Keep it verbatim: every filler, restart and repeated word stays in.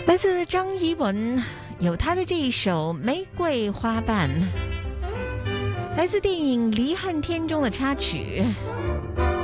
来自张怡文，有她的这一首《玫瑰花瓣》，来自电影《离恨天》中的插曲。